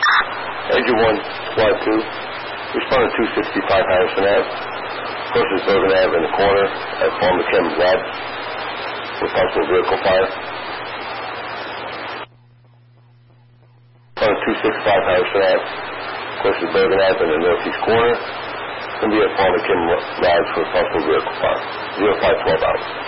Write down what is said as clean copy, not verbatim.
Agent 1, Squad 2, respond to 265 Harrison Ave. Versus Bergen Ave in the corner at Farmer Kim Lab with possible vehicle fire. On 265 Harrison Ave. Versus Bergen Ave in the northeast corner. Going to be at Farmer Kim Lodge for possible vehicle fire. 0512 out.